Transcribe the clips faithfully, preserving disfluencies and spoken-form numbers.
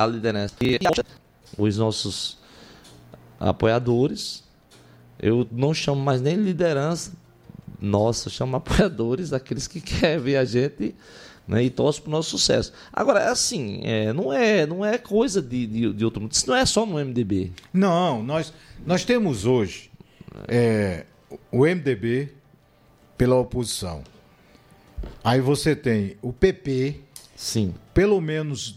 a liderança. E os nossos apoiadores, eu não chamo mais nem liderança, nossa, eu chamo apoiadores, aqueles que querem ver a gente, né, e torcem para o nosso sucesso. Agora, assim, é, não, é, não é coisa de, de, de outro mundo, isso não é só no M D B. Não, nós, nós temos hoje é, o M D B pela oposição. Aí você tem o P P, sim, pelo menos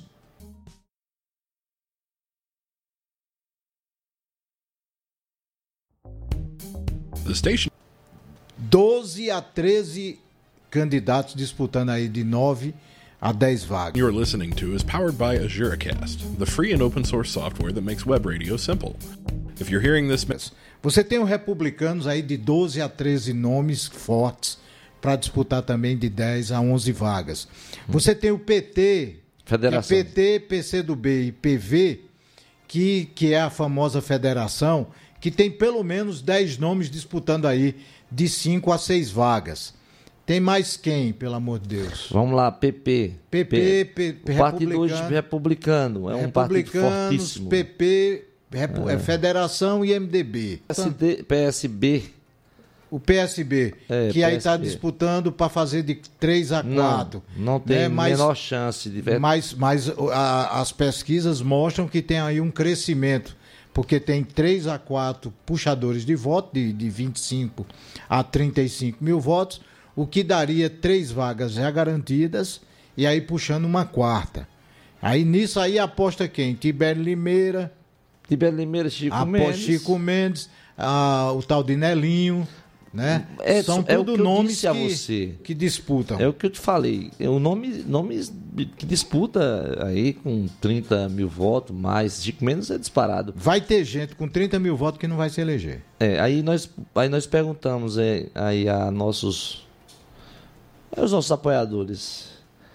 The station. doze a treze candidatos disputando aí de nove a dez vagas. You're listening to is powered by AzureCast, the free and open source software that makes web radio simple. If you're hearing this... Você tem os republicanos aí de doze a treze nomes fortes para disputar também de dez a onze vagas. Você tem o P T, Federação. que é P T, P C do B e P V, que, que é a famosa federação, que tem pelo menos dez nomes disputando aí de cinco a seis vagas. Tem mais quem, pelo amor de Deus? Vamos lá, P P. P P, P, P, o partido hoje republicano, é um partido fortíssimo. P P, Repu- é. É Federação e M D B. P S D, P S B. O P S B, é, que P S B. Aí está disputando para fazer de três a quatro. Não, não tem né? mas, menor chance de ver. Mas, mas a, as pesquisas mostram que tem aí um crescimento, porque tem três a quatro puxadores de voto, de, de vinte e cinco a trinta e cinco mil votos, o que daria três vagas já garantidas, e aí puxando uma quarta. Aí nisso aí aposta quem? Tibério Limeira. Tibério Limeira, Chico aposta Mendes. Chico Mendes, ah, o tal de Nelinho, né? É, São é tudo o que eu nomes disse a que, você. que disputam. É o que eu te falei. É o nome, nomes que disputa aí com trinta mil votos, mais Chico Mendes é disparado. Vai ter gente com trinta mil votos que não vai se eleger. É, aí nós, aí nós perguntamos é, aí a nossos, aos nossos apoiadores.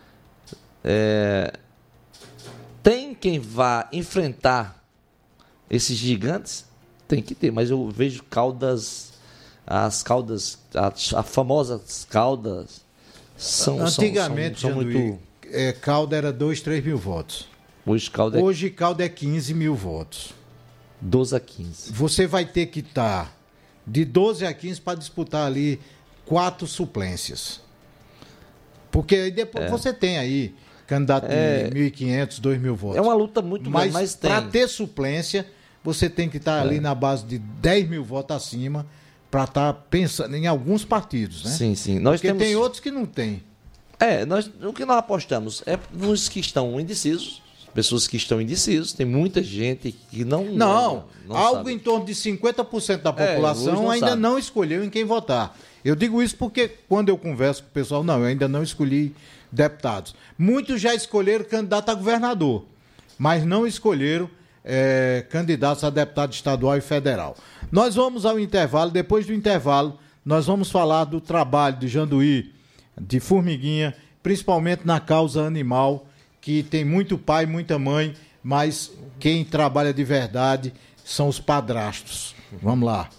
É, tem quem vá enfrentar esses gigantes? Tem que ter, mas eu vejo caudas... As caudas, as famosas caudas, são, Antigamente, são, são, são muito... é, cauda era dois, três mil votos. Hoje cauda é... Hoje cauda é quinze mil votos. doze a quinze. Você vai ter que estar de doze a quinze para disputar ali quatro suplências. Porque aí depois é. você tem aí candidato é... de mil e quinhentos, dois mil votos. É uma luta muito grande, mas tem. Para ter suplência, você tem que estar é. ali na base de dez mil votos acima, para estar tá pensando em alguns partidos, né? Sim, sim. Nós Porque temos... tem outros que não tem. É, nós, o que nós apostamos é nos que estão indecisos, pessoas que estão indecisos, tem muita gente que não... Não, não, não algo sabe. em torno de cinquenta por cento da população é, não ainda sabe. não escolheu em quem votar. Eu digo isso porque quando eu converso com o pessoal, não, eu ainda não escolhi deputados. Muitos já escolheram candidato a governador, mas não escolheram É, candidatos a deputado estadual e federal. Nós vamos ao intervalo. Depois do intervalo, nós vamos falar do trabalho de Janduí, de Formiguinha, principalmente na causa animal, que tem muito pai, muita mãe, mas quem trabalha de verdade são os padrastos. Vamos lá.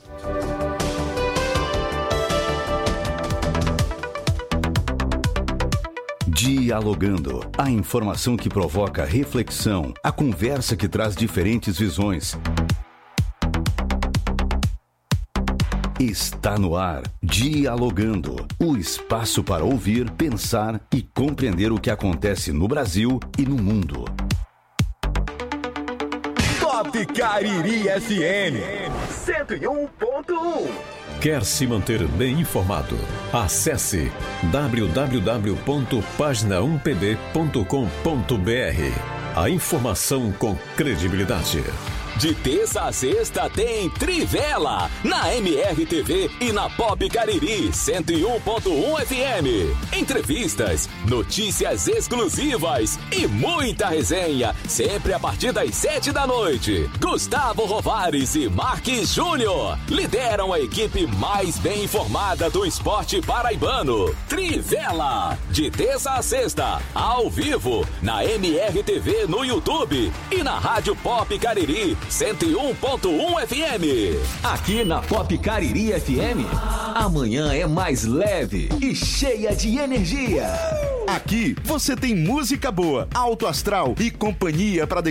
Dialogando, a informação que provoca reflexão, a conversa que traz diferentes visões. Está no ar, Dialogando, o espaço para ouvir, pensar e compreender o que acontece no Brasil e no mundo. Top Cariri F M cento e um ponto um. Quer se manter bem informado? Acesse w w w ponto página um p b ponto com ponto b r. A informação com credibilidade. De terça a sexta tem Trivela na M R T V e na Pop Cariri cento e um ponto um F M. Entrevistas, notícias exclusivas e muita resenha, sempre a partir das sete da noite. Gustavo Rovares e Marques Júnior lideram a equipe mais bem informada do esporte paraibano. Trivela, de terça a sexta, ao vivo, na M R T V no YouTube e na Rádio Pop Cariri cento e um ponto um F M. Aqui na Pop Cariri F M, amanhã é mais leve e cheia de energia. Aqui você tem música boa, alto astral e companhia para